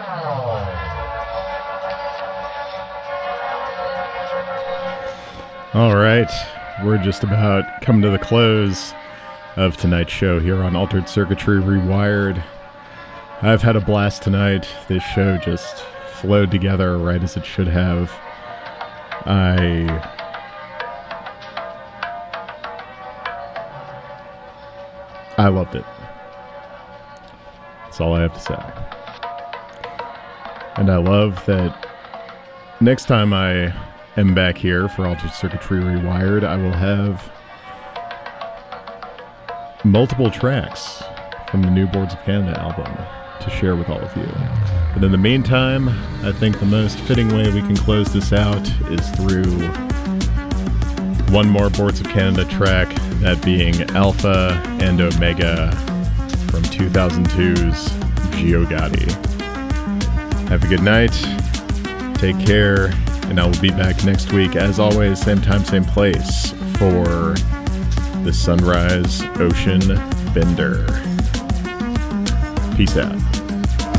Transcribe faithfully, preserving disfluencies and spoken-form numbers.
All right, we're just about coming to the close of tonight's show here on Altered Circuitry Rewired. I've had a blast tonight. This show just flowed together right as it should have. I... I loved it. That's all I have to say. And I love that next time I am back here for Altered Circuitry Rewired, I will have multiple tracks from the new Boards of Canada album to share with all of you. But in the meantime, I think the most fitting way we can close this out is through one more Boards of Canada track, that being Alpha and Omega from two thousand two's Geogati. Have a good night, take care, and I will be back next week, as always, same time, same place, for the Sunrise Ocean Bender. Peace out.